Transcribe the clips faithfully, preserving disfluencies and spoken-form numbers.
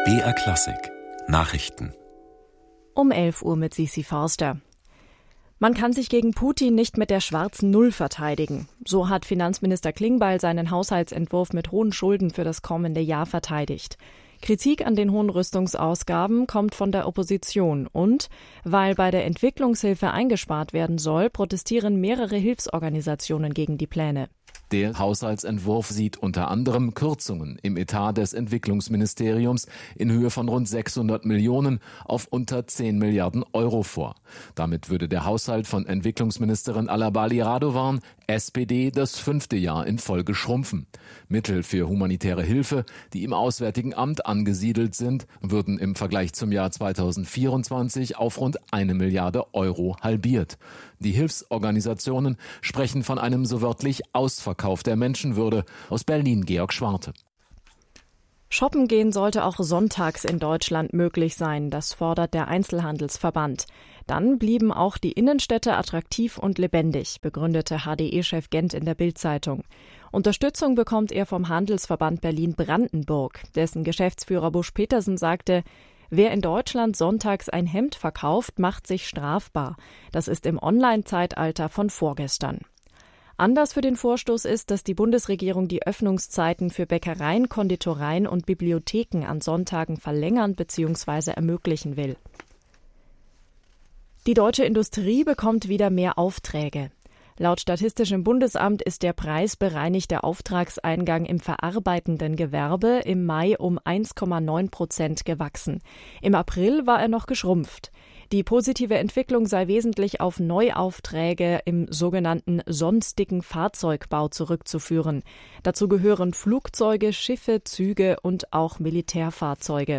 B R Klassik Nachrichten Um elf Uhr mit Sisi Forster. Man kann sich gegen Putin nicht mit der schwarzen Null verteidigen. So hat Finanzminister Klingbeil seinen Haushaltsentwurf mit hohen Schulden für das kommende Jahr verteidigt. Kritik an den hohen Rüstungsausgaben kommt von der Opposition und, weil bei der Entwicklungshilfe eingespart werden soll, protestieren mehrere Hilfsorganisationen gegen die Pläne. Der Haushaltsentwurf sieht unter anderem Kürzungen im Etat des Entwicklungsministeriums in Höhe von rund sechshundert Millionen auf unter zehn Milliarden Euro vor. Damit würde der Haushalt von Entwicklungsministerin Alabali Radovan, S P D, das fünfte Jahr in Folge schrumpfen. Mittel für humanitäre Hilfe, die im Auswärtigen Amt angesiedelt sind, würden im Vergleich zum Jahr zweitausendvierundzwanzig auf rund eine Milliarde Euro halbiert. Die Hilfsorganisationen sprechen von einem so wörtlich Ausverkauf der Menschenwürde. Aus Berlin Georg Schwarte. Shoppen gehen sollte auch sonntags in Deutschland möglich sein, das fordert der Einzelhandelsverband. Dann blieben auch die Innenstädte attraktiv und lebendig, begründete H D E-Chef Gent in der Bild-Zeitung. Unterstützung bekommt er vom Handelsverband Berlin-Brandenburg. Dessen Geschäftsführer Busch Petersen sagte, wer in Deutschland sonntags ein Hemd verkauft, macht sich strafbar. Das ist im Online-Zeitalter von vorgestern. Anders für den Vorstoß ist, dass die Bundesregierung die Öffnungszeiten für Bäckereien, Konditoreien und Bibliotheken an Sonntagen verlängern bzw. ermöglichen will. Die deutsche Industrie bekommt wieder mehr Aufträge. Laut Statistischem Bundesamt ist der preisbereinigte Auftragseingang im verarbeitenden Gewerbe im Mai um eins Komma neun Prozent gewachsen. Im April war er noch geschrumpft. Die positive Entwicklung sei wesentlich auf Neuaufträge im sogenannten sonstigen Fahrzeugbau zurückzuführen. Dazu gehören Flugzeuge, Schiffe, Züge und auch Militärfahrzeuge.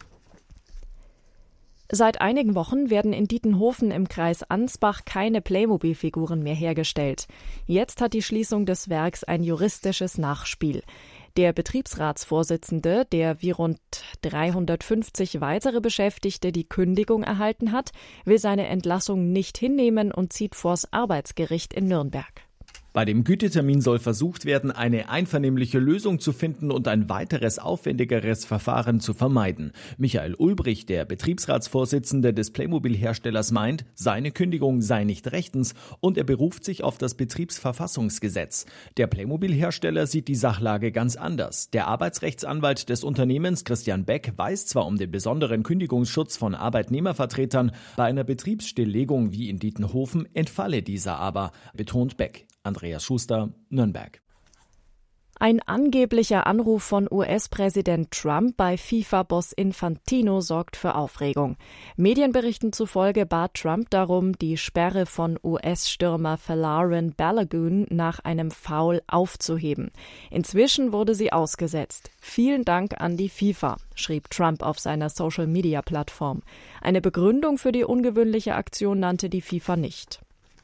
Seit einigen Wochen werden in Dietenhofen im Kreis Ansbach keine Playmobil-Figuren mehr hergestellt. Jetzt hat die Schließung des Werks ein juristisches Nachspiel. Der Betriebsratsvorsitzende, der wie rund dreihundertfünfzig weitere Beschäftigte die Kündigung erhalten hat, will seine Entlassung nicht hinnehmen und zieht vors Arbeitsgericht in Nürnberg. Bei dem Gütetermin soll versucht werden, eine einvernehmliche Lösung zu finden und ein weiteres aufwendigeres Verfahren zu vermeiden. Michael Ulbrich, der Betriebsratsvorsitzende des Playmobil-Herstellers, meint, seine Kündigung sei nicht rechtens und er beruft sich auf das Betriebsverfassungsgesetz. Der Playmobil-Hersteller sieht die Sachlage ganz anders. Der Arbeitsrechtsanwalt des Unternehmens, Christian Beck, weiß zwar um den besonderen Kündigungsschutz von Arbeitnehmervertretern, bei einer Betriebsstilllegung wie in Dietenhofen entfalle dieser aber, betont Beck. Andreas Schuster, Nürnberg. Ein angeblicher Anruf von U S-Präsident Trump bei FIFA-Boss Infantino sorgt für Aufregung. Medienberichten zufolge bat Trump darum, die Sperre von U S-Stürmer Folarin Balogun nach einem Foul aufzuheben. Inzwischen wurde sie ausgesetzt. Vielen Dank an die FIFA, schrieb Trump auf seiner Social-Media-Plattform. Eine Begründung für die ungewöhnliche Aktion nannte die FIFA nicht.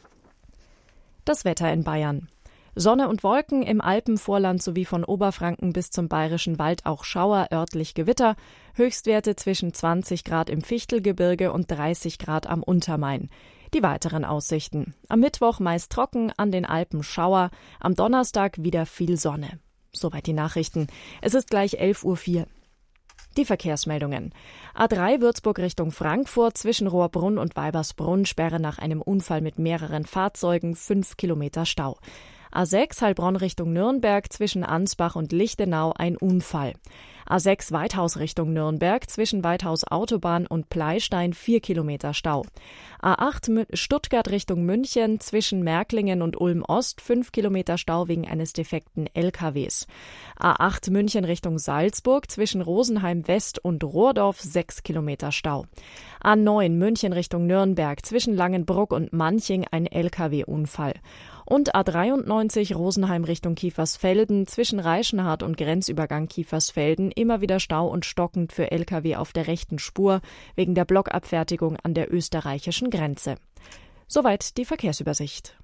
Das Wetter in Bayern. Sonne und Wolken im Alpenvorland sowie von Oberfranken bis zum Bayerischen Wald auch Schauer, örtlich Gewitter. Höchstwerte zwischen zwanzig Grad im Fichtelgebirge und dreißig Grad am Untermain. Die weiteren Aussichten. Am Mittwoch meist trocken, an den Alpen Schauer. Am Donnerstag wieder viel Sonne. Soweit die Nachrichten. Es ist gleich elf Uhr vier. Die Verkehrsmeldungen. A drei Würzburg Richtung Frankfurt zwischen Rohrbrunn und Weibersbrunn, Sperre nach einem Unfall mit mehreren Fahrzeugen, fünf Kilometer Stau. A sechs Heilbronn Richtung Nürnberg zwischen Ansbach und Lichtenau ein Unfall. A sechs Weithaus Richtung Nürnberg zwischen Weithaus Autobahn und Pleistein vier Kilometer Stau. A acht Stuttgart Richtung München zwischen Märklingen und Ulm Ost fünf Kilometer Stau wegen eines defekten L K Ws. A acht München Richtung Salzburg zwischen Rosenheim West und Rohrdorf sechs Kilometer Stau. A neun München Richtung Nürnberg zwischen Langenbruck und Manching ein L K W-Unfall. Und A dreiundneunzig Rosenheim Richtung Kiefersfelden zwischen Reichenhart und Grenzübergang Kiefersfelden immer wieder Stau und stockend für L K W auf der rechten Spur wegen der Blockabfertigung an der österreichischen Grenze. Soweit die Verkehrsübersicht.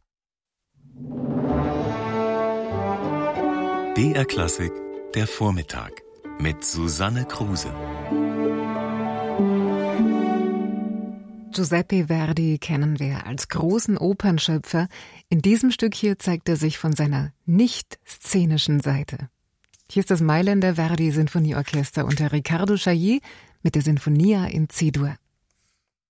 B R Klassik, der Vormittag mit Susanne Kruse. Giuseppe Verdi kennen wir als großen Opernschöpfer. In diesem Stück hier zeigt er sich von seiner nicht szenischen Seite. Hier ist das Mailänder Verdi-Sinfonieorchester unter Riccardo Chailly mit der Sinfonia in C-Dur.